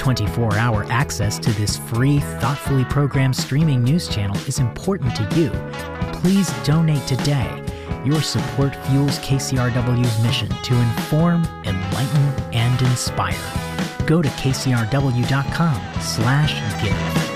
24-hour access to this free, thoughtfully programmed streaming news channel is important to you. Please donate today. Your support fuels KCRW's mission to inform, enlighten, and inspire. Go to kcrw.com/give.